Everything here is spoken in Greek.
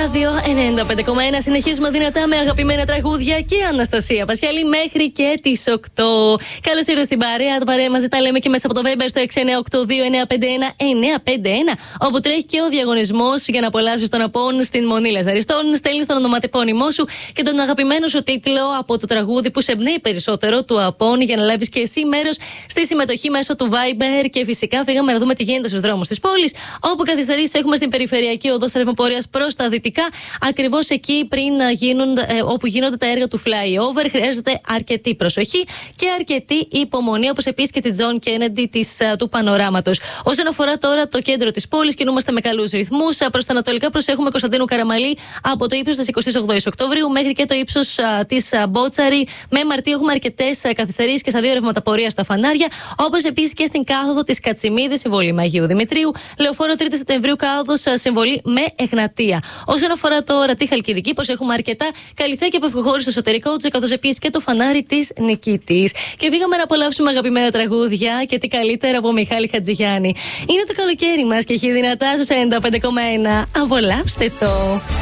Ράδιο 95,1. Συνεχίζουμε δυνατά με αγαπημένα τραγούδια και Αναστασία Πασχαλή μέχρι και τις 8. Καλώς ήρθατε στην παρέα. Το παρέα μαζί τα λέμε και μέσα από το Viber στο 6982951951, όπου τρέχει και ο διαγωνισμός για να απολαύσεις τον Απόν στην Μονή Λαζαριστών. Στέλνεις τον ονοματεπώνυμό σου και τον αγαπημένο σου τίτλο από το τραγούδι που σε εμπνέει περισσότερο του Απόν για να λάβεις και εσύ μέρος στη συμμετοχή μέσω του Viber. Και φυσικά φύγαμε να δούμε τι γίνεται στους δρόμους της πόλης, όπου καθυστερήσεις έχουμε στην περιφερειακή οδό Στραβοπορίας προς τα δυτικά, ακριβώς εκεί πριν όπου γίνονται τα έργα του flyover. Χρειάζεται αρκετή προσοχή και αρκετή υπομονή, όπως επίσης και τη John Kennedy του πανοράματος. Όσον αφορά τώρα το κέντρο της πόλης, κινούμαστε με καλούς ρυθμούς. Προς τα ανατολικά προσέχουμε Κωνσταντίνου Καραμαλή από το ύψος της 28 Οκτωβρίου μέχρι και το ύψος της Μπότσαρη. Με Μαρτίου έχουμε αρκετές καθυστερήσεις και στα δύο ρευματοπορία στα φανάρια, όπως επίσης και στην κάθοδο της Κατσιμίδης, συμβολή Αγίου Δημητρίου. Λεωφόρο 3 Σεπτεμβρίου, κάθοδος συμβολή με Εγνατία. Όσον αφορά τώρα τη Χαλκιδική, πως έχουμε αρκετά καλυθέα και απευχοχώρηση στο εσωτερικό του, καθώς επίσης και το φανάρι της Νικήτης. Και πήγαμε να απολαύσουμε αγαπημένα τραγούδια και τι καλύτερα από Μιχάλη Χατζηγιάννη. Είναι το καλοκαίρι μας και έχει δυνατά στους 95,1. Απολαύστε το!